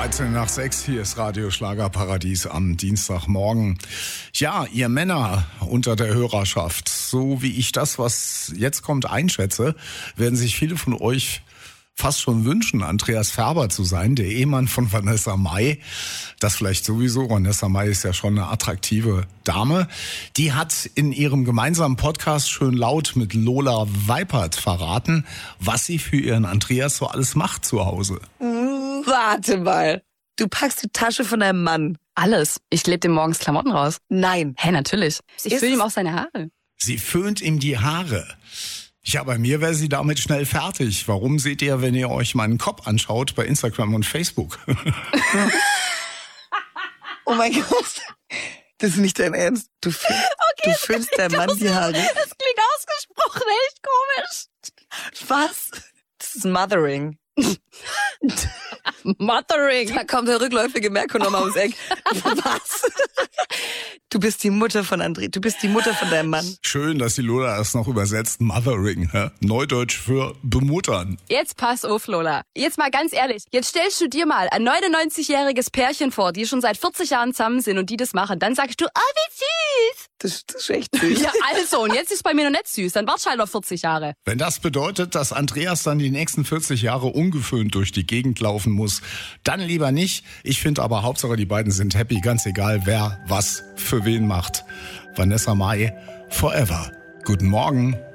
13:06, hier ist Radio Schlagerparadies am Dienstagmorgen. Ja, ihr Männer unter der Hörerschaft, so wie ich das, was jetzt kommt, einschätze, werden sich viele von euch fast schon wünschen, Andreas Färber zu sein, der Ehemann von Vanessa Mai. Das vielleicht sowieso, Vanessa Mai ist ja schon eine attraktive Dame. Die hat in ihrem gemeinsamen Podcast Schön laut mit Lola Weipert verraten, was sie für ihren Andreas so alles macht zu Hause. Warte mal. Du packst die Tasche von deinem Mann. Alles. Ich klebe dem morgens Klamotten raus. Nein. Hä, natürlich. Ich föhne ihm auch seine Haare. Sie föhnt ihm die Haare. Ja, bei mir wäre sie damit schnell fertig. Warum seht ihr, wenn ihr euch meinen Kopf anschaut bei Instagram und Facebook? Oh mein Gott. Das ist nicht dein Ernst. Du föhnst deinem Mann die Haare. Das klingt ausgesprochen echt komisch. Was? Das ist Mothering. Mothering. Da kommt der rückläufige Merkur nochmal ums Eck. Was? Du bist die Mutter von André. Du bist die Mutter von deinem Mann. Schön, dass die Lola das noch übersetzt. Mothering, hä? Neudeutsch für bemuttern. Jetzt pass auf, Lola. Jetzt mal ganz ehrlich. Jetzt stellst du dir mal ein 99-jähriges Pärchen vor, die schon seit 40 Jahren zusammen sind und die das machen. Dann sagst du, oh, wie süß. Das ist echt süß. Ja, also, und jetzt ist bei mir noch nicht süß. Dann wart halt noch 40 Jahre. Wenn das bedeutet, dass Andreas dann die nächsten 40 Jahre ungeföhnt durch die Gegend laufen muss, dann lieber nicht. Ich finde aber, Hauptsache die beiden sind happy, ganz egal, wer was für wen macht. Vanessa Mai, forever. Guten Morgen.